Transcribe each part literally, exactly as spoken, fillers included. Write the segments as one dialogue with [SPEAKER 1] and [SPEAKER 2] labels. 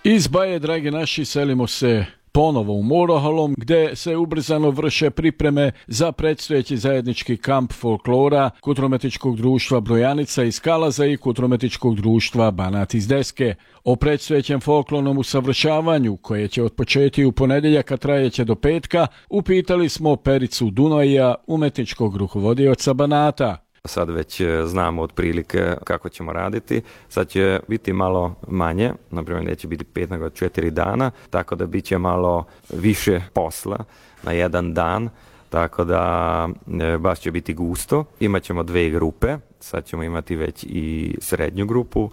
[SPEAKER 1] Iz Baje, dragi naši, selimo se ponovo u Moroholom, gdje se ubrzano vrše pripreme za predstojeći zajednički kamp folklora Kulturno-umjetničkog društva Brojanica iz Kalaza i Kulturno-umjetničkog društva Banat iz Deske. O predstojećem folklornom usavršavanju, koje će otpočeti u ponedjeljak, a trajeće do petka, upitali smo Pericu Dunoja, umjetničkog rukovodioca Banata.
[SPEAKER 2] Sad već znamo otprilike kako ćemo raditi. Sad će biti malo manje, naprimjer neće biti pet nego četiri dana, tako da bit će malo više posla na jedan dan, tako da baš će biti gusto. Imaćemo dve grupe, sad ćemo imati već i srednju grupu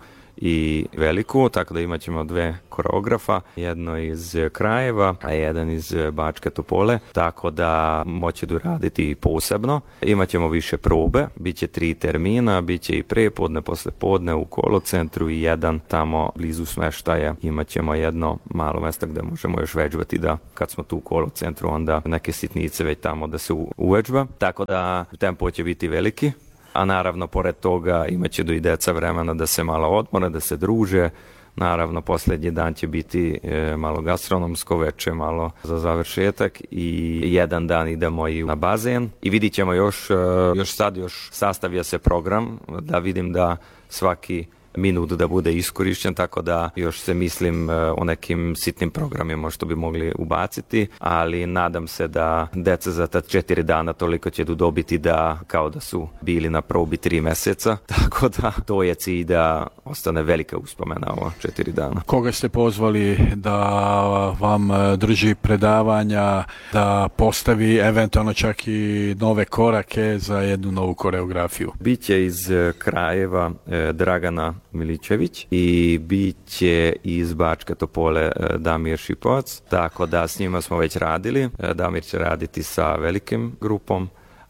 [SPEAKER 2] i veliku, tako da imat ćemo dve koreografa, jedno iz Krajeva, a jedan iz Bačke Topole, tako da moći da raditi posebno. Imat ćemo više probe, bit će tri termina, bit će i prepodne, poslepodne u kolocentru i jedan tamo blizu smeštaja. Imat ćemo jedno malo mjesto gdje možemo još vežbati, da kad smo tu u kolocentru onda neke sitnice već tamo da se uvežba, tako da tempo će biti veliki. A naravno, pored toga imat će do i deca vremena da se malo odmore, da se druže. Naravno, posljednji dan će biti e, malo gastronomsko veče, malo za završetak i jedan dan idemo i na bazen. I vidit ćemo još, e, još sad još sastavlja se program, da vidim da svaki minut da bude iskorišćen, tako da još se mislim o nekim sitnim programima što bi mogli ubaciti, ali nadam se da deca za ta četiri dana toliko će dobiti da kao da su bili na probi tri mjeseca, tako da to je cilj da ostane velika uspomena ovo četiri dana.
[SPEAKER 1] Koga ste pozvali da vam drži predavanja, da postavi eventualno čak i nove korake za jednu novu koreografiju?
[SPEAKER 2] Biće iz Krajeva eh, Dragana Miličević i bit će iz Bačke Topole Damir Šipovac, tako da s njima smo već radili. Damir će raditi sa velikim grupom,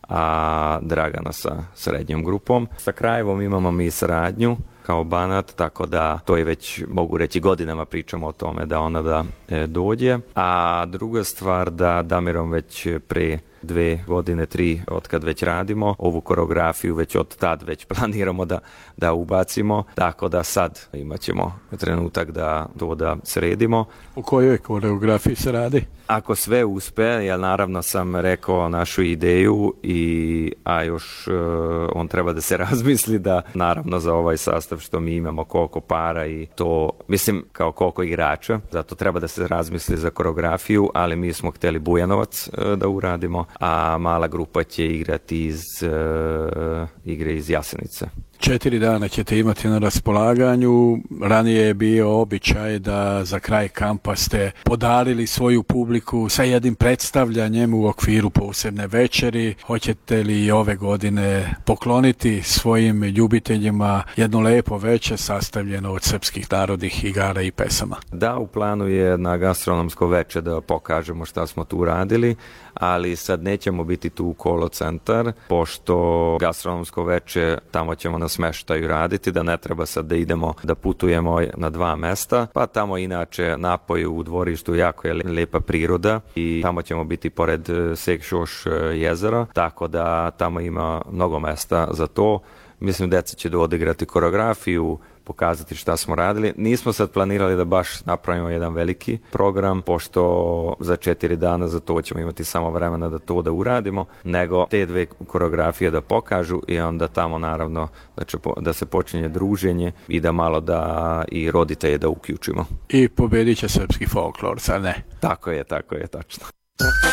[SPEAKER 2] a Dragana sa srednjom grupom. Sa Krajevom imamo mi saradnju kao Banat, tako da to je već, mogu reći, godinama pričamo o tome da ona da e, dođe. A druga stvar da Damirom već pre dve godine, tri, od kad već radimo ovu koreografiju, već od tad već planiramo da, da ubacimo, tako da sad imat ćemo trenutak da to da sredimo.
[SPEAKER 1] U kojoj koreografiji se radi?
[SPEAKER 2] Ako sve uspe, ja naravno sam rekao našu ideju, i, a još uh, on treba da se razmisli da naravno za ovaj sastav što mi imamo koliko para i to, mislim kao koliko igrača, zato treba da se razmisli za koreografiju, ali mi smo htjeli Bujanovac uh, da uradimo, a mala grupa će igrati iz uh, igre iz Jasenice.
[SPEAKER 1] Četiri dana ćete imati na raspolaganju. Ranije je bio običaj da za kraj kampa ste podarili svoju publiku sa jednim predstavljanjem u okviru posebne večeri. Hoćete li ove godine pokloniti svojim ljubiteljima jedno lepo večer sastavljeno od srpskih narodnih igara i pesama?
[SPEAKER 2] Da, u planu je na gastronomsko večer da pokažemo šta smo tu radili, ali sad nećemo biti tu u kolocentar, pošto gastronomsko večer tamo ćemo na smeštaju raditi, da ne treba sad da idemo da putujemo na dva mesta, pa tamo inače napoj u dvorištu jako je lepa priroda i tamo ćemo biti pored Sekšoš jezera, tako da tamo ima mnogo mesta za to. Mislim, deca će da odigrati koreografiju, pokazati šta smo radili. Nismo sad planirali da baš napravimo jedan veliki program, pošto za četiri dana za to ćemo imati samo vremena da to da uradimo, nego te dve koreografije da pokažu i onda tamo naravno da, će, da se počinje druženje i da malo da i roditelje da uključimo.
[SPEAKER 1] I pobedit će srpski folklor, sad ne?
[SPEAKER 2] Tako je, tako je, tačno.